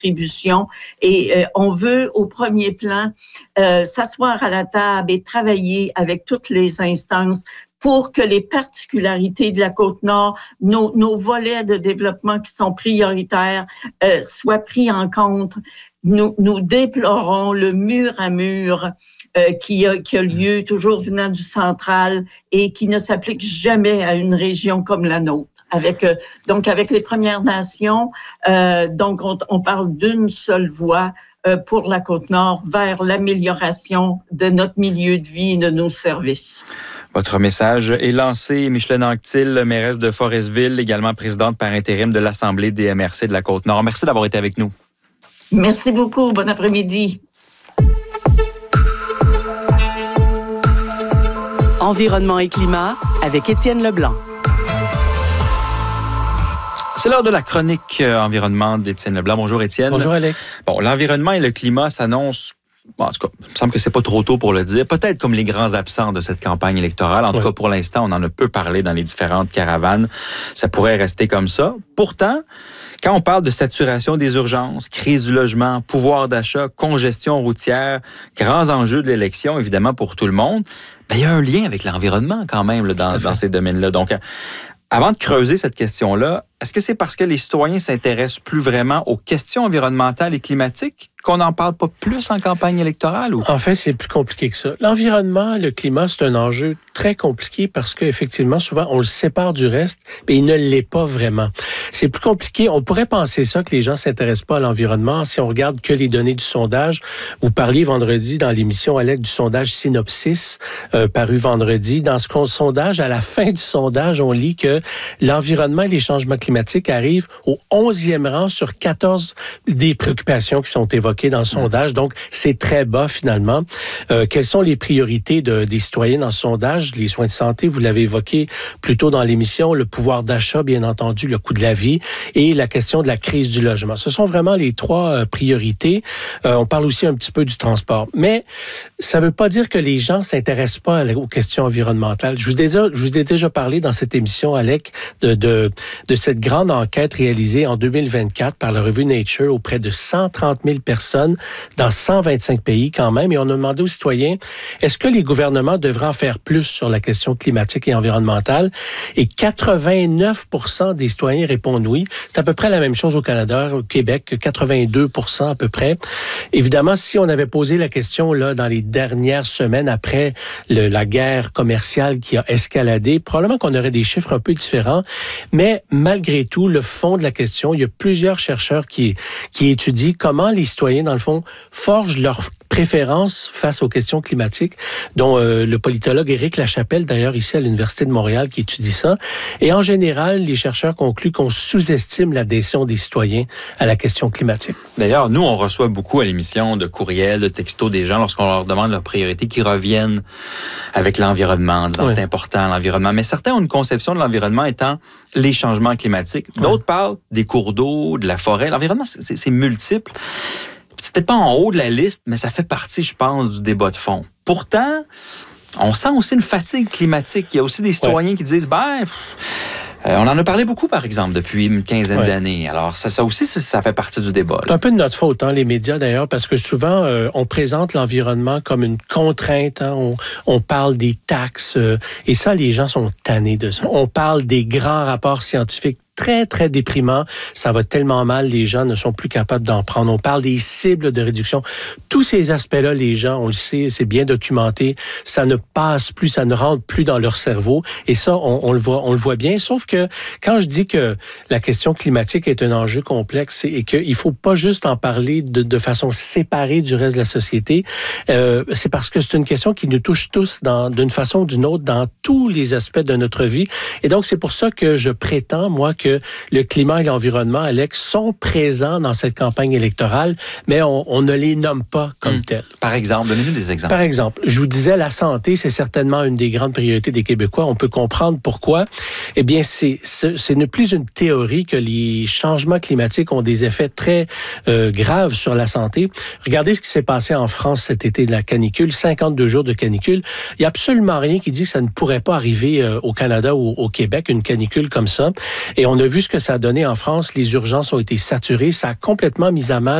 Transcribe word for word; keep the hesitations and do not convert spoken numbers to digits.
contribution et euh, on veut au premier plan euh, s'asseoir à la table et travailler avec toutes les instances pour que les particularités de la Côte-Nord, nos, nos volets de développement qui sont prioritaires, euh, soient pris en compte. Nous, nous déplorons le mur à mur euh, qui, a, qui a lieu toujours venant du central et qui ne s'applique jamais à une région comme la nôtre. Avec euh, donc avec les Premières Nations, euh, donc on, on parle d'une seule voix euh, pour la Côte-Nord vers l'amélioration de notre milieu de vie et de nos services. Votre message est lancé. Micheline Anctil, mairesse de Forestville, également présidente par intérim de l'Assemblée des M R C de la Côte-Nord. Merci d'avoir été avec nous. Merci beaucoup. Bon après-midi. Environnement et climat avec Étienne Leblanc. C'est l'heure de la chronique euh, environnement d'Étienne Leblanc. Bonjour Étienne. Bonjour Alex. Bon, l'environnement et le climat s'annoncent. Bon, en tout cas, il me semble que c'est pas trop tôt pour le dire. Peut-être comme les grands absents de cette campagne électorale. En tout oui. cas, pour l'instant, on en a peu parlé dans les différentes caravanes. Ça pourrait rester comme ça. Pourtant, quand on parle de saturation des urgences, crise du logement, pouvoir d'achat, congestion routière, grands enjeux de l'élection, évidemment, pour tout le monde, ben, il y a un lien avec l'environnement quand même là, dans, dans ces domaines-là. Donc, avant de creuser cette question-là, est-ce que c'est parce que les citoyens s'intéressent plus vraiment aux questions environnementales et climatiques qu'on n'en parle pas plus en campagne électorale? Ou? En fait, c'est plus compliqué que ça. L'environnement, le climat, c'est un enjeu très compliqué parce qu'effectivement, souvent, on le sépare du reste, mais il ne l'est pas vraiment. C'est plus compliqué. On pourrait penser ça, que les gens ne s'intéressent pas à l'environnement si on regarde que les données du sondage. Vous parliez vendredi dans l'émission, Alex, du sondage Synopsis, euh, paru vendredi. Dans ce sondage, à la fin du sondage, on lit que l'environnement et les changements climatiques arrivent au onzième rang sur quatorze des préoccupations qui sont évoquées dans le sondage. Donc, c'est très bas finalement. Euh, quelles sont les priorités de, des citoyens dans ce sondage? Les soins de santé, vous l'avez évoqué plus tôt dans l'émission, le pouvoir d'achat, bien entendu, le coût de la vie et la question de la crise du logement. Ce sont vraiment les trois euh, priorités. Euh, on parle aussi un petit peu du transport. Mais ça ne veut pas dire que les gens s'intéressent pas aux questions environnementales. Je vous ai déjà, je vous ai déjà parlé dans cette émission, Alec, de, de, de cette grande enquête réalisée en deux mille vingt-quatre par la revue Nature auprès de cent trente mille personnes dans cent vingt-cinq pays quand même. Et on a demandé aux citoyens, est-ce que les gouvernements devraient en faire plus sur la question climatique et environnementale? Et quatre-vingt-neuf pour cent des citoyens répondent oui. C'est à peu près la même chose au Canada, au Québec, quatre-vingt-deux pour cent à peu près. Évidemment, si on avait posé la question là dans les dernières semaines après le, la guerre commerciale qui a escaladé, probablement qu'on aurait des chiffres un peu différents. Mais malgré tout, le fond de la question, il y a plusieurs chercheurs qui, qui étudient comment les citoyens, dans le fond, forgent leur préférence face aux questions climatiques, dont euh, le politologue Éric Lachapelle, d'ailleurs, ici à l'Université de Montréal, qui étudie ça. Et en général, les chercheurs concluent qu'on sous-estime l'adhésion des citoyens à la question climatique. D'ailleurs, nous, on reçoit beaucoup à l'émission de courriels, de textos des gens lorsqu'on leur demande leurs priorités qui reviennent avec l'environnement, en disant oui. c'est important, l'environnement. Mais certains ont une conception de l'environnement étant les changements climatiques. D'autres oui. parlent des cours d'eau, de la forêt. L'environnement, c'est, c'est multiple. C'est peut-être pas en haut de la liste, mais ça fait partie, je pense, du débat de fond. Pourtant, on sent aussi une fatigue climatique. Il y a aussi des citoyens ouais. qui disent, ben, pff, euh, on en a parlé beaucoup, par exemple, depuis une quinzaine ouais. d'années. Alors, ça, ça aussi, ça, ça fait partie du débat. Là. C'est un peu de notre faute, hein, les médias, d'ailleurs, parce que souvent, euh, on présente l'environnement comme une contrainte. Hein, on, on parle des taxes, euh, et ça, les gens sont tannés de ça. On parle des grands rapports scientifiques très, très déprimant. Ça va tellement mal, les gens ne sont plus capables d'en prendre. On parle des cibles de réduction. Tous ces aspects-là, les gens, on le sait, c'est bien documenté. Ça ne passe plus, ça ne rentre plus dans leur cerveau. Et ça, on, on le voit, on le voit bien. Sauf que quand je dis que la question climatique est un enjeu complexe et qu'il faut pas juste en parler de, de façon séparée du reste de la société, euh, c'est parce que c'est une question qui nous touche tous dans, d'une façon ou d'une autre dans tous les aspects de notre vie. Et donc, c'est pour ça que je prétends, moi, que le climat et l'environnement, Alex, sont présents dans cette campagne électorale, mais on, on ne les nomme pas comme mmh. tels. Par exemple, donnez-nous des exemples. Par exemple, je vous disais, la santé, c'est certainement une des grandes priorités des Québécois. On peut comprendre pourquoi. Eh bien, c'est, c'est, c'est ne plus une théorie que les changements climatiques ont des effets très euh, graves sur la santé. Regardez ce qui s'est passé en France cet été de la canicule, cinquante-deux jours de canicule. Il n'y a absolument rien qui dit que ça ne pourrait pas arriver euh, au Canada ou au Québec, une canicule comme ça. Et on a vu ce que ça a donné en France. Les urgences ont été saturées. Ça a complètement mis à mal